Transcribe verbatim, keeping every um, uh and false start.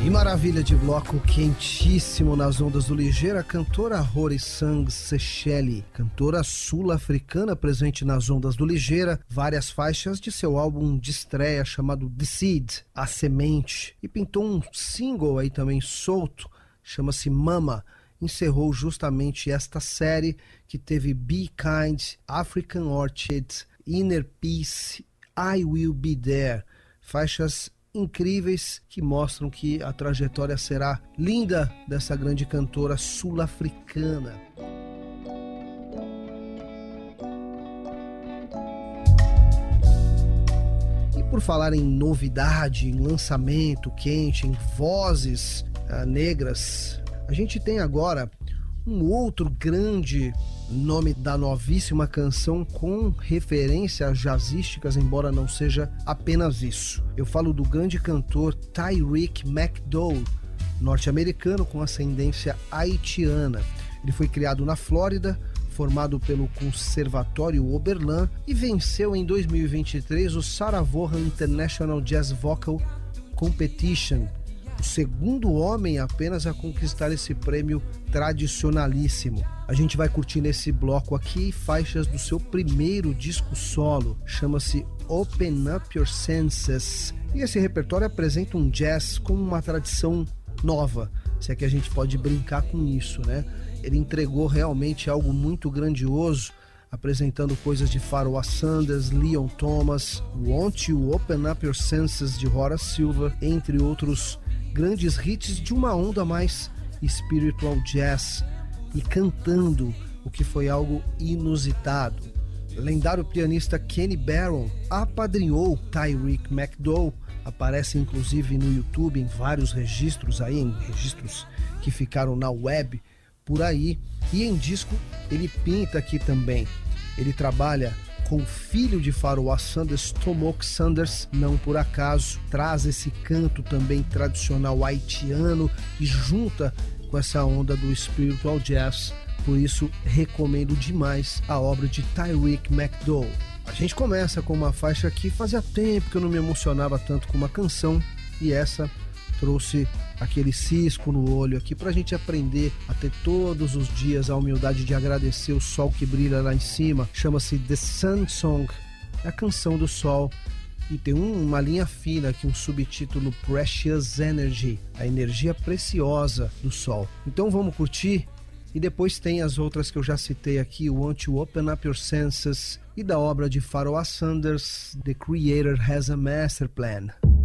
Que maravilha de bloco quentíssimo nas ondas do Ligeira, a cantora Horisang Secheli, cantora sul-africana presente nas ondas do Ligeira, várias faixas de seu álbum de estreia chamado The Seed, A Semente, e pintou um single aí também solto, chama-se Mama. Encerrou justamente esta série que teve Be Kind, African Orchid, Inner Peace, I Will Be There, faixas incríveis que mostram que a trajetória será linda dessa grande cantora sul-africana. E por falar em novidade, em lançamento quente, em vozes uh, negras, a gente tem agora um outro grande nome da novíssima canção com referências jazzísticas, embora não seja apenas isso. Eu falo do grande cantor Tyreek McDowell, norte-americano com ascendência haitiana. Ele foi criado na Flórida, formado pelo Conservatório Oberlin e venceu em dois mil e vinte e três o Sarah Vaughan International Jazz Vocal Competition, o segundo homem apenas a conquistar esse prêmio tradicionalíssimo. A gente vai curtir nesse bloco aqui faixas do seu primeiro disco solo, chama-se Open Up Your Senses, e esse repertório apresenta um jazz com uma tradição nova, se é que a gente pode brincar com isso, né? Ele entregou realmente algo muito grandioso, apresentando coisas de Pharoah Sanders, Leon Thomas, Want You Open Up Your Senses de Horace Silver, entre outros grandes hits de uma onda mais spiritual jazz, e cantando, o que foi algo inusitado. O lendário pianista Kenny Barron apadrinhou Tyreek McDowell, aparece inclusive no YouTube em vários registros aí, em registros que ficaram na web por aí, e em disco ele pinta aqui também. Ele trabalha com o filho de Pharoah Sanders, Tomoki Sanders, não por acaso, traz esse canto também tradicional haitiano e junta com essa onda do spiritual jazz. Por isso recomendo demais a obra de Tyreek McDowell. A gente começa com uma faixa que fazia tempo que eu não me emocionava tanto com uma canção, e essa trouxe aquele cisco no olho aqui pra gente aprender a ter todos os dias a humildade de agradecer o sol que brilha lá em cima. Chama-se The Sun Song, é a canção do sol, e tem um, uma linha fina aqui, um subtítulo Precious Energy, a energia preciosa do sol. Então vamos curtir, e depois tem as outras que eu já citei aqui, Want to Open Up Your Senses, e da obra de Pharoah Sanders, The Creator Has a Master Plan.